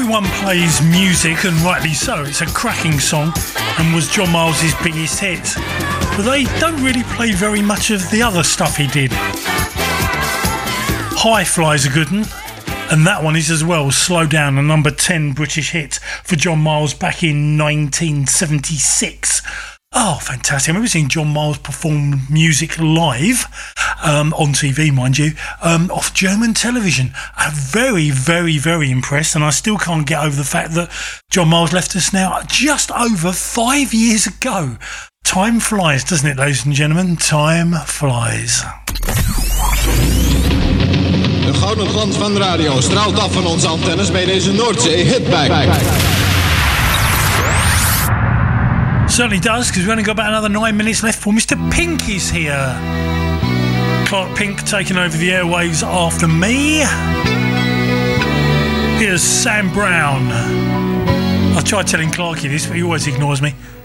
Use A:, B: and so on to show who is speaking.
A: everyone plays music, and rightly so. It's a cracking song and was John Miles' biggest hit. But they don't really play very much of the other stuff he did. High Fly's a good one, and that one is as well. Slow Down, a number 10 British hit for John Miles back in 1976. Oh, fantastic. I remember seeing John Miles perform music live, on TV, mind you, off German television. I'm very, very, very impressed, and I still can't get over the fact that John Miles left us now just over 5 years ago. Time flies, doesn't it, ladies and gentlemen? Time flies.
B: De gouden glans van radio straalt af van onze antennes bij deze Noordzee Hitback.
A: Certainly does, because we've only got about another 9 minutes left for Mr. Pink is here. Clark Pink taking over the airwaves after me. Here's Sam Brown. I've tried telling Clarky this, but he always ignores me.